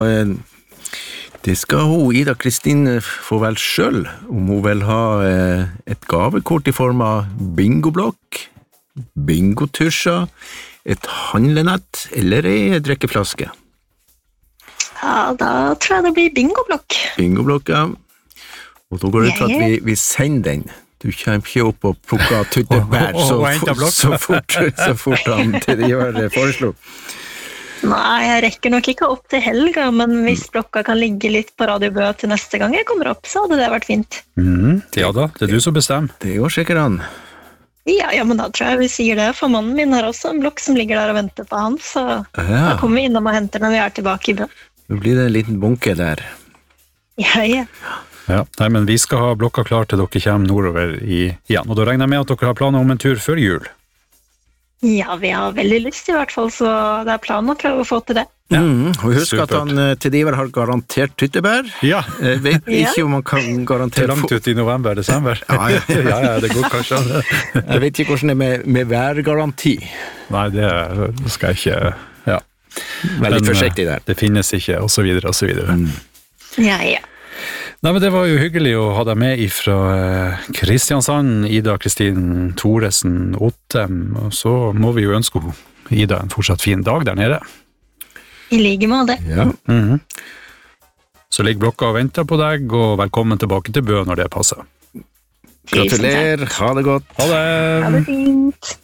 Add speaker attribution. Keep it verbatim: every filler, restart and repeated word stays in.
Speaker 1: Eh, Det skal hun, Ida Kristin, få vel selv, om hun vil ha eh, et gavekort i form av bingoblokk, bingotusjer, et handlenett eller en drikkeflaske.
Speaker 2: Ja, da tror jeg det blir bingoblokk.
Speaker 1: Bingoblokk, ja. Og da går det ut at vi, vi sender den. Du kommer ikke opp og plukker tyttebær så, så fort, så fort han til de gjør det foreslo.
Speaker 2: Nei, jeg rekker nok ikke opp til helga, men hvis blokka kan ligge litt på Radio Bø til neste gang jeg kommer opp, så hadde det vært fint.
Speaker 3: Mm, ja da, det er du som bestemmer.
Speaker 1: Det går sikkert an.
Speaker 2: Ja, ja, men da tror jeg vi sier det, for mannen min har også en blokk som ligger der og venter på han, så
Speaker 1: Ja.
Speaker 2: da kommer vi innom og henter når vi er tilbake i Bø.
Speaker 1: Nå blir det en liten bunke der.
Speaker 2: Ja, ja.
Speaker 3: Ja, nei, men vi skal ha blokka klar til dere kommer nordover i, igjen, og da regner jeg med at dere har planer om en tur før jul.
Speaker 2: Ja, vi har veldig lyst i hvert fall, så det er planen å prøve å få til det.
Speaker 1: Ja. Mm, og husk
Speaker 3: Supert.
Speaker 1: at han eh, til Diver har garantert tyttebær.
Speaker 3: Ja,
Speaker 1: Jeg vet
Speaker 2: Ja.
Speaker 1: ikke om han kan
Speaker 3: til
Speaker 1: garantere...
Speaker 3: langt ut i november, desember.
Speaker 1: Ja, ja.
Speaker 3: ja, ja, det går kanskje an.
Speaker 1: Jeg vet ikke hvordan det er med, med værgaranti.
Speaker 3: Nei, det skal jeg ikke, ja.
Speaker 1: Vær litt
Speaker 3: Men,
Speaker 1: forsiktig der.
Speaker 3: Det finnes ikke, og så videre, og så videre.
Speaker 1: Mm.
Speaker 2: Ja, ja.
Speaker 3: Nei, men det var jo hyggelig å ha deg med ifra eh, Kristiansand, Ida Kristin Thoresen Ottem, og så må vi jo ønske Ida en fortsatt fin dag der nede.
Speaker 2: I like måte.
Speaker 1: Ja.
Speaker 3: Mhm. Så ligger blokka og venter på deg, og velkommen tilbake til Bø når det passer.
Speaker 2: Tusen takk.
Speaker 1: Gratulerer, ha det godt.
Speaker 3: Ha det!
Speaker 2: Ha det fint.